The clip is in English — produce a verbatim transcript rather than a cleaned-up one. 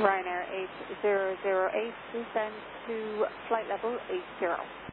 Ryanair eight zero zero eight, descend to flight level eight zero.